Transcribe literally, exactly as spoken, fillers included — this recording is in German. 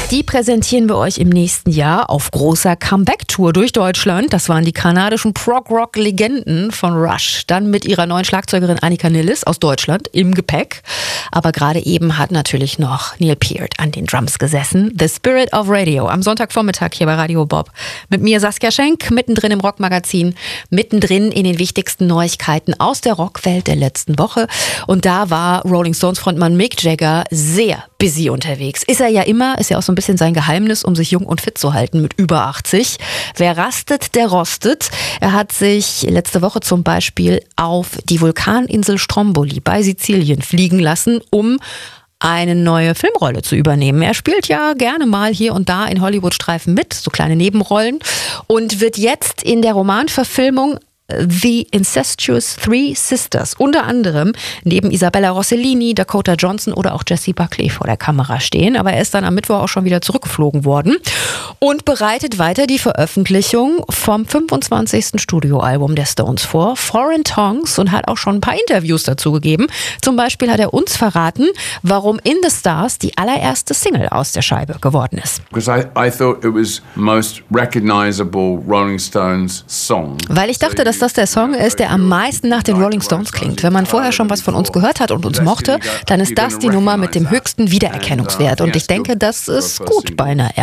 Die präsentieren wir euch im nächsten Jahr auf großer Comeback-Tour durch Deutschland. Das waren die kanadischen Prog-Rock-Legenden von Rush. Dann mit ihrer neuen Schlagzeugerin Annika Nilles aus Deutschland im Gepäck. Aber gerade eben hat natürlich noch Neil Peart an den Drums gesessen. The Spirit of Radio am Sonntagvormittag hier bei Radio Bob. Mit mir Saskia Schenk, mittendrin im Rockmagazin, mittendrin in den wichtigsten Neuigkeiten aus der Rockwelt der letzten Woche. Und da war Rolling Stones Frontmann Mick Jagger sehr busy unterwegs. Ist er ja immer, ist ja auch so ein bisschen sein Geheimnis, um sich jung und fit zu halten mit über achtzig. Wer rastet, der rostet. Er hat sich letzte Woche zum Beispiel auf die Vulkaninsel Stromboli bei Sizilien fliegen lassen, um eine neue Filmrolle zu übernehmen. Er spielt ja gerne mal hier und da in Hollywood-Streifen mit, so kleine Nebenrollen, und wird jetzt in der Romanverfilmung The Incestuous Three Sisters unter anderem neben Isabella Rossellini, Dakota Johnson oder auch Jessie Buckley vor der Kamera stehen. Aber er ist dann am Mittwoch auch schon wieder zurückgeflogen worden und bereitet weiter die Veröffentlichung vom fünfundzwanzigsten Studioalbum der Stones vor, Foreign Tongues, und hat auch schon ein paar Interviews dazu gegeben. Zum Beispiel hat er uns verraten, warum In the Stars die allererste Single aus der Scheibe geworden ist. Because I, I thought it was most recognizable Rolling Stones song. Weil ich dachte, dass das der Song ist, der am meisten nach den Rolling Stones klingt. Wenn man vorher schon was von uns gehört hat und uns mochte, dann ist das die Nummer mit dem höchsten Wiedererkennungswert. Und ich denke, das ist gut bei einer